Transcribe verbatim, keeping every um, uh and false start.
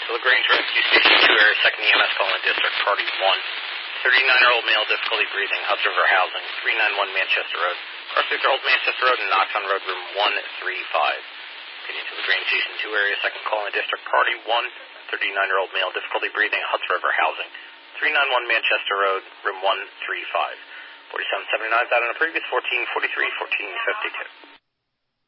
LaGrange Rescue Station two area, second E M S calling district, party one. thirty-nine-year-old male, difficulty breathing, Hudson River Housing, three ninety-one Manchester Road. Crossing Old Manchester Road and Knox on Road, room one three five. Getting to LaGrange Station two area, second calling district, party one. thirty-nine-year-old male, difficulty breathing, Hudson River Housing, three ninety-one Manchester Road, room one three five. forty-seven seventy-nine, that on the previous, fourteen forty-three, fourteen fifty-two.